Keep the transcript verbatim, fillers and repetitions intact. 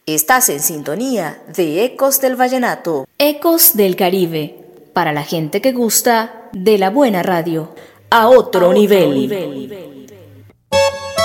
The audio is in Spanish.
Estás en sintonía de Ecos del Vallenato. Ecos del Caribe, para la gente que gusta de la buena radio. A otro, a otro nivel. nivel.